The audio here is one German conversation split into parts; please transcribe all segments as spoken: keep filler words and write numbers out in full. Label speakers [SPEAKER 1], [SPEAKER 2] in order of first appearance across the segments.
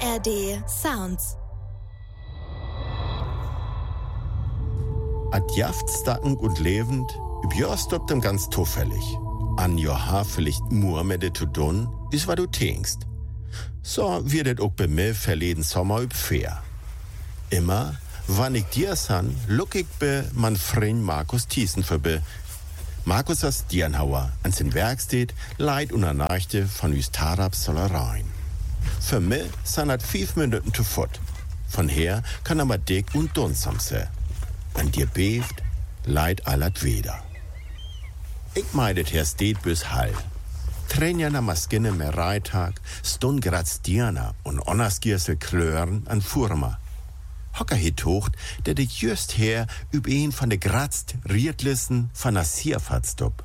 [SPEAKER 1] A R D Sounds.
[SPEAKER 2] Ad Jaftsdacken und lebend, üb Jost ob dem ganz zufällig. An Joha vielleicht nur mit de zu tun, is was du denkst. So wird et auch bei mir verleden Sommer üb fair. Immer, wann ich dir san, look ich bei man Freund Markus Thiessen vorbei. Markus as Diernhauer, an sein Werkstedt, leid und Nachrichten von üs Tarabs Sollereien. Für mich san hat fünf Minuten zu fort. Von her kann aber dick und dunsam sein. An dir beeft, leid allat weder. Ich meidet her steht bis Hall. Trenjana Maskine mehr Reitag, stund graz Diana und onnerskierse Klören an Furma. Hocker het hocht, der de just her üb een von de gratzt Riedlissen von a Sierfahrtstop.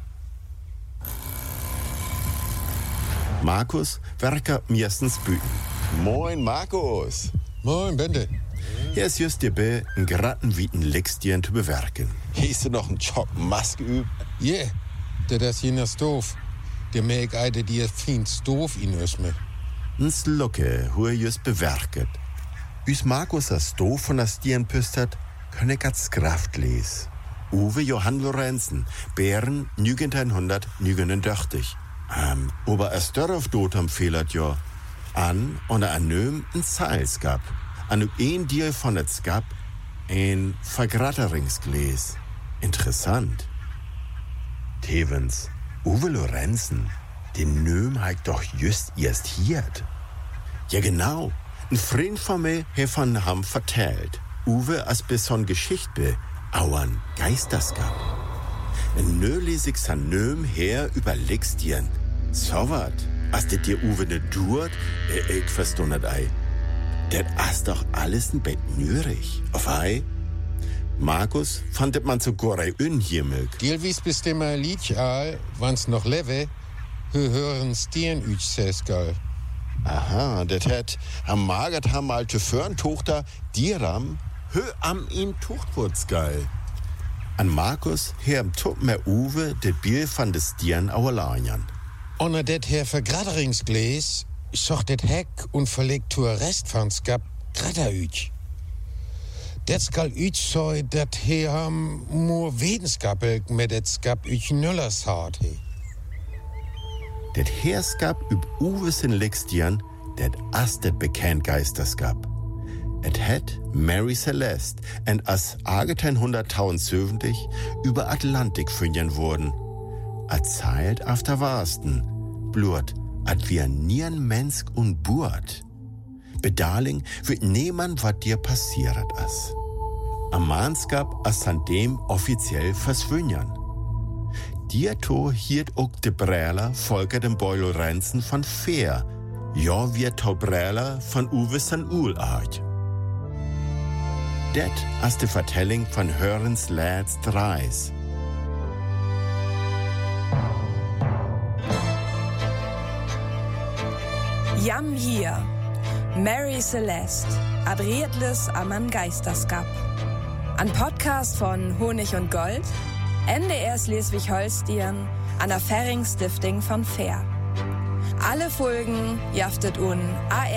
[SPEAKER 2] Markus werker mirstens büten. Moin, Markus.
[SPEAKER 3] Moin, Bende.
[SPEAKER 2] Hier ist just dir be en gratten wieten Lextieren zu bewerken.
[SPEAKER 4] Hast du noch einen Job Maske übt?
[SPEAKER 3] Ja, yeah, der das jener Stoof. Der merk eide dir fin Stoof in ösme.
[SPEAKER 2] N Slucke, hu er just bewerket. Üs Markus a Stoof von as Stieren püstert, könne gats Kraft les. Uwe Johann Lorenzen, Bären neunzehnhundertneunundachtzig. Ähm, aber a Störf dotam fehlert jo. An und a nöm n Seils gab. An üb een Deal von et Skab ein Vergratteringsgläs. Interessant. Tevens, Uwe Lorenzen, den Nöm halt doch just erst hiert. Ja genau, ein Freund von mir hat von ham vertellt. Uwe as beson Geschichte auern Geisterskab. En nö les ich san Nöm her überlegst dir. So wat, as det dir Uwe ne duert, äh, ich verstundert ei. Det as doch alles ein Bett nürig. Auf ei? Markus fandet man zu gorei unhiemig.
[SPEAKER 3] Dielwies bestimmer Liedj all, wann's noch leve, hö hören Stieren üch seskal.
[SPEAKER 2] Aha, det het am magert ham alte Föhrntochter Diram hö am ihn Tuchtwurzgeil. An Markus her am Tupp mer Uwe det Biel van des Stieren auerlanian.
[SPEAKER 3] Onner det her Vergratteringsgläs soch det Heck und verlegt tur Rest van Skab gratter üch. Det skal üch soi dat he ham mur wedenskapel mit det Skab üch nüllers hart he.
[SPEAKER 2] Det herskap üb Uwes in Lextian, det as det bekannt Geisterskap. Et het Mary Celeste en as achtzehnhundertneunundsiebzig über Atlantik fünjern wurden. Erzählt auf der Warsten, blurt, at wir nien Mensk und Burt. Bedaling wird niemand, wat dir passiert as. Am Manskap as an dem offiziell verswünjern. Dierto hiert ook de Bräler Volker dem Boy Lorenzen von Feer. Ja, wir to Bräler von Uwe san Uhl-Arch. Det as de Vertelling von Hörens Lads Dreis.
[SPEAKER 5] Jam hier, Mary Celeste, Adrietlis am Geisterskap. Ein Podcast von Honig und Gold, N D R Schleswig-Holstein, an der Ferring Stiftung von Feer. Alle Folgen jaftet un A